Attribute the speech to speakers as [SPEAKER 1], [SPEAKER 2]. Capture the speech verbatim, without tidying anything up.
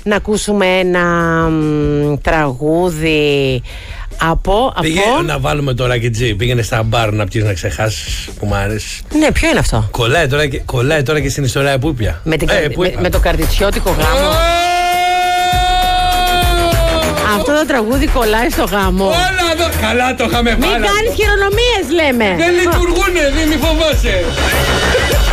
[SPEAKER 1] να ακούσουμε ένα μ, τραγούδι από...
[SPEAKER 2] Πήγε
[SPEAKER 1] από...
[SPEAKER 2] να βάλουμε τώρα και τζι. Πήγαινε στα μπαρ να πιεις να ξεχάσεις που μου άρεσε.
[SPEAKER 1] Ναι, ποιο είναι αυτό?
[SPEAKER 2] Κολλάει τώρα και, κολλάει τώρα και στην ιστορία που ήπια.
[SPEAKER 1] Με, την
[SPEAKER 2] ε,
[SPEAKER 1] καρδι...
[SPEAKER 2] που...
[SPEAKER 1] με, με το καρδιτσιώτικο γάμο. Αυτό το τραγούδι κολλάει στο γάμο.
[SPEAKER 2] Όλα εδώ καλά το είχαμε βάλει.
[SPEAKER 1] Μην κάνεις χειρονομίες λέμε.
[SPEAKER 2] Δεν λειτουργούνε, δεν μη φοβάσαι.